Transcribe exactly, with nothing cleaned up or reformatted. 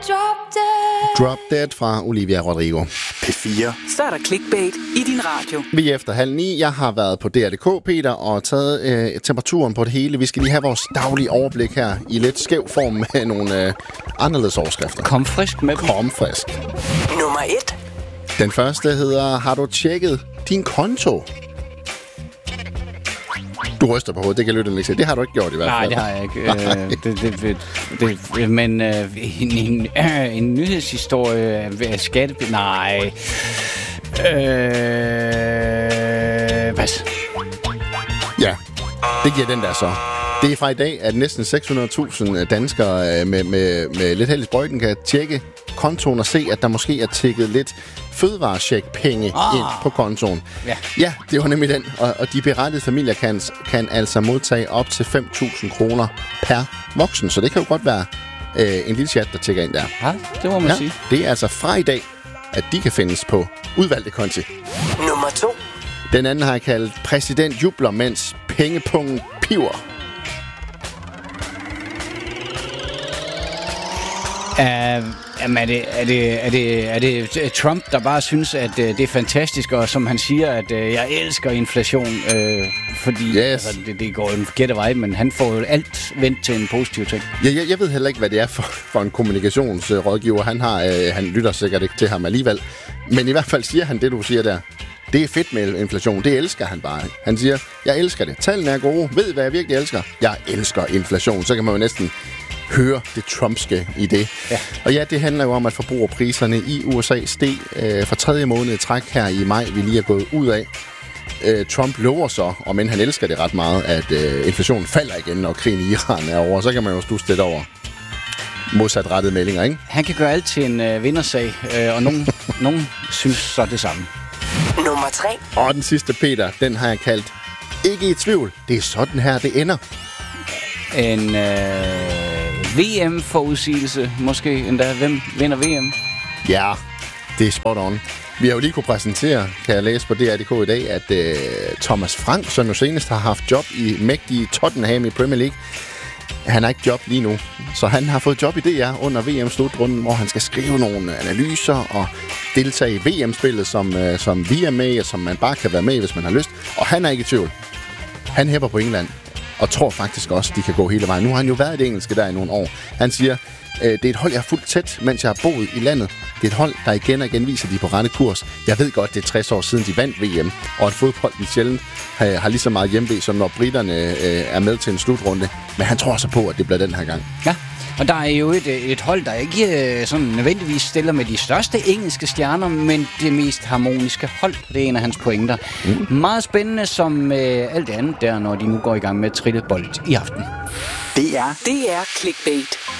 Drop Dead. Drop Dead fra Olivia Rodrigo. P fire. Så er der clickbait i din radio. Vi er efter halv ni. Jeg har været på D R punktum D K, Peter, og taget øh, temperaturen på det hele. Vi skal lige have vores daglige overblik her i lidt skæv form med nogle øh, anderledes overskrifter. Kom frisk med dem. Kom frisk. Nummer et. Den første hedder, har du tjekket din konto? Du ryster på hovedet, det kan lytte ikke. Det har du ikke gjort i hvert fald. Nej, det har jeg ikke. øh, det, det, det, det, men øh, en, en, øh, en nyhedshistorie af skatte... Nej. Øh, hvad? Ja, det giver den der så. Det er fra i dag, at næsten seks hundrede tusind danskere med, med, med lidt held i sprøjten kan tjekke kontoen og se, at der måske er tikket lidt fødevarecheck-penge ah. ind på kontoen. Ja. ja, det var nemlig den. Og, og de berettede familier kan, kan altså modtage op til fem tusind kroner per voksen. Så det kan jo godt være øh, en lille chat, der tikker ind der. Ja, det må man ja, sige. Det er altså fra i dag, at de kan findes på udvalgte konti. Nummer to. Den anden har jeg kaldt præsident jubler, mens pengepungen piver. Uh, jamen er, det, er, det, er, det, er det Trump, der bare synes, at uh, det er fantastisk, og som han siger, at uh, jeg elsker inflation, uh, fordi yes. altså, det, det går en forkerte vej, men han får jo alt vendt til en positiv ting. Ja, jeg, jeg ved heller ikke, hvad det er for, for en kommunikationsrådgiver. Han har, uh, han lytter sikkert ikke til ham alligevel, men i hvert fald siger han det, du siger der. Det er fedt med inflation. Det elsker han bare. Han siger, jeg elsker det. Tallene er gode. Ved, hvad jeg virkelig elsker? Jeg elsker inflation. Så kan man jo næsten høre det trumpske i det. Ja. Og ja, det handler jo om, at forbrugerpriserne i U S A steg øh, for tredje måned i træk her i maj, vi lige er gået ud af. Øh, Trump lover så, og men han elsker det ret meget, at øh, inflationen falder igen, når krigen i Iran er over. Så kan man jo stusse lidt over modsatrettede meldinger, ikke? Han kan gøre alt til en øh, vindersag, øh, og nogen, nogen synes så det samme. Nummer tre. Og den sidste, Peter, den har jeg kaldt ikke i tvivl. Det er sådan her, det ender. En øh, V M-forudsigelse, måske endda. Hvem vinder V M? Ja, det er spot on. Vi har jo lige kunne præsentere, kan jeg læse på D R punktum D K i dag, at øh, Thomas Frank, som jo senest har haft job i mægtige Tottenham i Premier League, han har ikke job lige nu, så han har fået job i D R under V M-slutrunden, hvor han skal skrive nogle analyser og deltage i V M-spillet, som, øh, som vi er med, og som man bare kan være med, hvis man har lyst. Og han er ikke i tvivl. Han hæpper på England, og tror faktisk også, de kan gå hele vejen. Nu har han jo været i det engelske der i nogle år. Han siger, øh, det er et hold, jeg har fulgt tæt, mens jeg har boet i landet. Det er et hold, der igen og igen viser, de er på rette kurs. Jeg ved godt, det er tres år siden, de vandt V M, og at fodbolden sjældent har, har lige så meget hjemve, som når britterne øh, er med til en slutrunde. Men han tror så på, at det bliver den her gang. Ja, og der er jo et, et hold, der ikke sådan nødvendigvis stiller med de største engelske stjerner, men det mest harmoniske hold. Det er en af hans pointer. Mm. Meget spændende som øh, alt det andet der, når de nu går i gang med at trille bold i aften. Det er, det er clickbait.